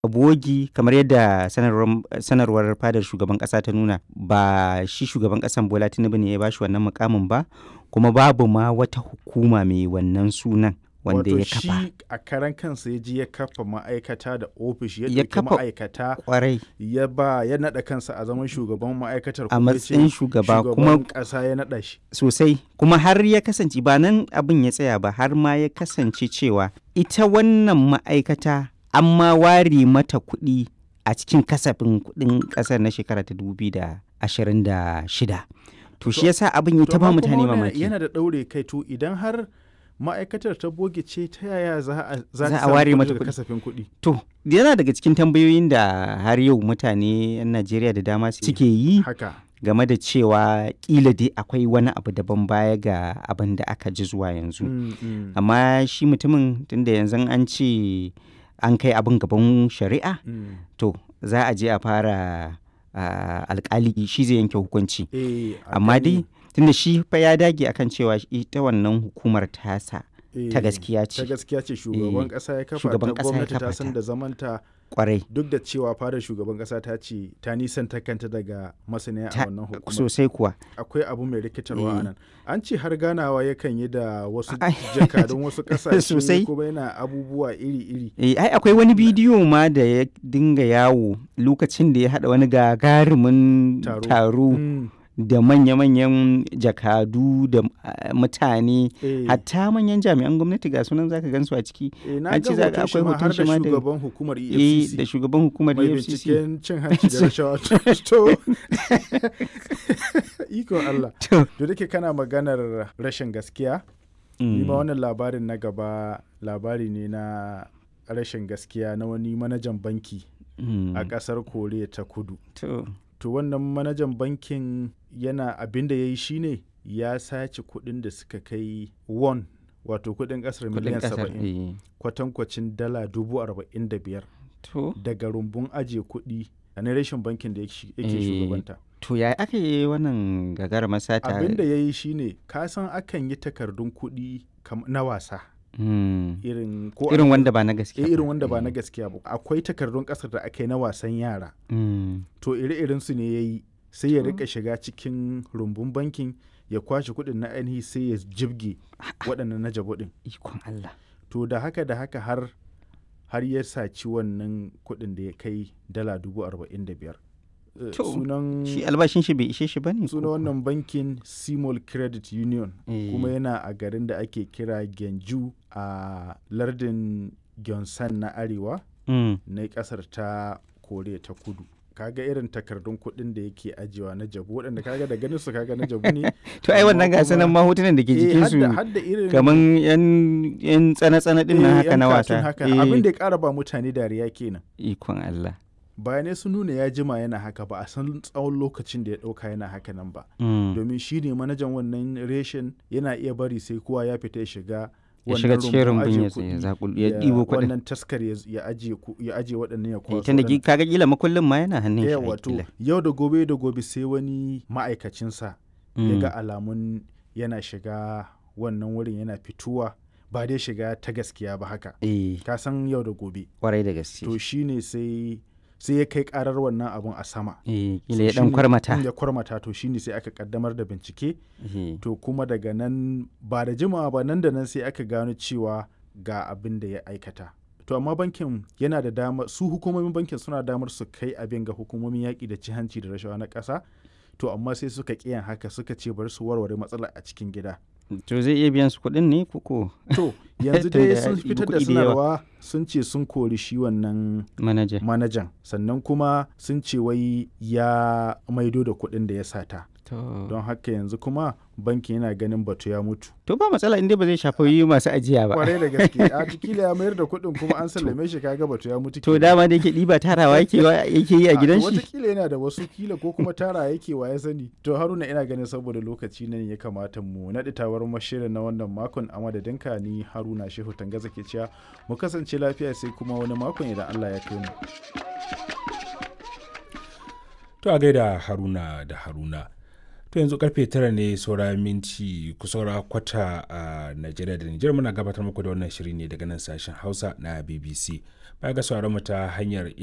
bogi kamar yadda sanarwar fadar shugaban ƙasa ta nuna, ba shi shugaban ƙasan Bola Tinubu ne ya ba shi wannan mukamin ba, kuma babu ma wata hukuma mai wannan sunan wanda ya kafa. Wato shi a karan kansa ya ji ya kafa ma'aikata da ofishi, ya Ya ɗauki kafa ma'aikata kwarai ya naɗa kansa a zaman shugaban ma'aikatar, a kuma ya ce matsayin shugaba kuma shugaban ƙasa ya naɗa shi. sosai, kuma har ya kasance ba nan abin ya tsaya ba, har ma ya kasance cewa ita wannan ma'aikata an ma ware mata kuɗi a cikin kasafin kuɗin ƙasar na shekara ta 2026. To shi yasa abin ya ta ba mutane mamaki. Yana da ɗaure kai, to idan har ma'aikatar ta boge ce, ta yaya za a a ware mata daga kuɗi. kasafin kuɗi? To yana daga cikin tambayoyin da har yau mutane 'yan Najeriya da dama suke yi Haka. game da cewa kila dai akwai wani abu daban baya ga abin da aka ji zuwa yanzu. Amma shi mutumin tunda yanzu an ce an kai abin gaban shari'a, to za a je a fara alkali shi zai yanke hukunci. Amma dai tunda shi fa ya dage akan cewa ita wannan hukumar tasa ta gaskiya ce. Ta gaskiya ce, shugaban ƙasa ya kafa Shugaban ta, ƙasa ya gwamnati ta kafa san ta. da zamanta, Kwarai duk da cewa fadar shugaban ƙasa ta ce ta nisanta kanta daga masaniya a wannan hukumar. sosai kuwa. Akwai abu mai rikitarwa a nan. An ce har ganawa yakan yi da wasu Ai. jakadun wasu ƙasashe, Sosai. kuma yana abubuwa iri-iri. Ai akwai wani bidiyo ma da ya dinga yawo lokacin da ya haɗa wani gagarumin taro da manya-manyan jakadu da mutane, hatta manyan jami'an gwamnati ga sunan zaka gansu a ciki. Na An ga ce za ka hoton shi akwai ma har hoton shi da ma da shugaban hukumar da EFCC, shugaban hukumar mai EFCC. binciken cin hanci da rashawa. To, ikon Allah. To, To da ke kana maganar rashin gaskiya, ni ma wannan labarin na gaba labari ne na rashin gaskiya na wani manajan banki a ƙasar Koriya ta Kudu. To wannan manajan bankin yana abin da ya yi shine ya sace kuɗin da suka kai won, wato kuɗin ƙasar miliyan 70, kwatankwacin dala 45,000 daga rumbun ajiye kuɗi a na rashin bankin da yake shugabanta. To ya aka yi wannan gagarumar sata? Abin da ya yi shine, ka san akan yi takardun kuɗi na wasa. Irin wanda ba na gaskiya ba. Irin wanda ba na gaskiya ba. Akwai takardun ƙasar da aka yi na wasan yara. To ire-iren su ne ya yi, sai ya rika shiga cikin rumbun bankin ya kwashe kuɗin na ainihi, sai ya jibge waɗannan na jabo ɗin. Ikon Allah. To da haka har ya saci wannan kuɗin da ya kai dala 45,000. Shi albashin shi bai ishe shi bane? Sunan wannan bankin Simol Credit Union, kuma yana a garin da ake kira Gyeongju a lardin Gyeongsan na arewa na ƙasar ta Koriya ta Kudu. Kaga irin takardun kuɗin da yake ajiyewa na jabu, waɗanda kaga da ganin su kaga na jabu ne. To ai wannan gasa nan ma hotunan da ke jikin su kaman yan tsana-tsana din nan haka na wasa. Abin da ya ƙara ba mutane dariya kenan. Ikon Allah. Bayanai sun nuna ya jima yana haka, ba a san tsawon lokacin da ya ɗauka yana haka nan ba. Domin shi ne manajan wannan reshen, yana iya bari sai kowa ya fita ya shiga cikin rumbun ya ɗibo kuɗin. Wannan taskar ya ajiye waɗannan ya kwaso. Tunda kaga kila makullin ma yana hannun shi. Wato yau da gobe sai wani ma'aikacinsa ya ga alamun yana shiga wannan wurin, yana fituwa, ba dai shiga ta gaskiya ba haka. Ka san yau da gobe. Kwarai da gaske. To shine sai ya kai karar wannan abun a sama. Kila ya dan kwarmata. Ya kwarmata, to shine sai aka kaddamar da bincike. To kuma daga nan ba da jimawa ba, nan da nan sai aka gano cewa ga abin da ya aikata. To amma bankin yana da damar, su hukumomin bankin suna damar su kai abin ga hukumomin yaƙi da cin hanci da rashawa na ƙasa. To amma sai suka ƙiyan haka, suka ce bari su warware matsalar a cikin gida. To zai iya biyan su kuɗin ne koko? To yanzu dai sun fitar da sanarwa, sun ce sun kori shi wannan manajan, sannan kuma sun ce wai ya maido da kuɗin da ya sata. Don haka yanzu kuma bankin yana ganin batu ya mutu. To ba matsala, inda ba zai shafi masu ajiya ba. Kwarai da gaske. A kila ya mayar da kuɗin kuma an sallame shi, kaga batu ya mutu. To dama da yake ɗiba tarawa yake yi a gidan shi. Wataƙila yana da wasu, kila ko kuma tara yake wa ya sani. To Haruna, ina ganin saboda lokaci nan ya kamata mu naɗi tawar mashirin na wannan makon, a madadinka ni Haruna Shehu Tangaza ke cewa mu kasance lafiya sai kuma wani makon idan Allah ya kai mu. To a gaida Haruna da Haruna. To yanzu karfe 9 ne saura minti kusaura kwata a Najeriya da Nijar. Muna gabatar muku da wannan shiri ne daga nan sashen Hausa na BBC. Baya ga sauraron mu ta hanyar